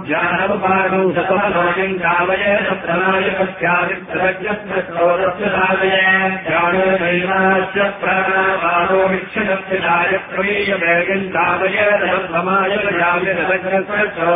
ज्ञानमुपागौ सतमलोकिम् कामयेत प्रणायकस्यादिप्रज्ञस्य स्रोतस्य साधये ज्ञानेनैवास्य प्राणापानो विच्छिन्नस्य गायत्रीयवेगम् कामयेत समायकयामिरज्ञस्य